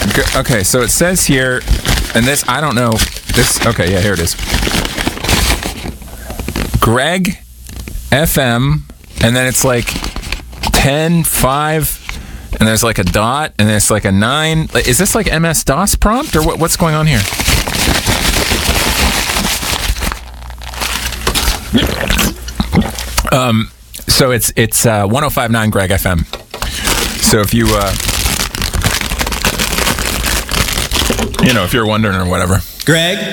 Okay, so it says here, and this, I don't know. This, okay, yeah, here it is. Greg FM, and then it's like 10, 5, and there's like a dot, and there's like a 9. Is this like MS-DOS prompt, or what's going on here? So it's 105.9 Greg FM. So if you if you're wondering or whatever. Greg?